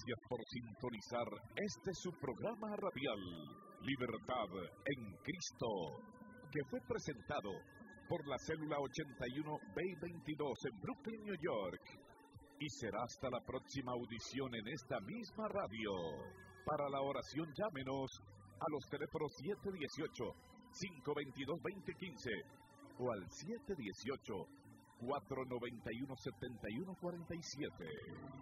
Gracias por sintonizar este su programa radial, Libertad en Cristo, que fue presentado por la célula 81B22 en Brooklyn, New York. Y será hasta la próxima audición en esta misma radio. Para la oración llámenos a los teléfonos 718-522-2015 o al 718-491-7147.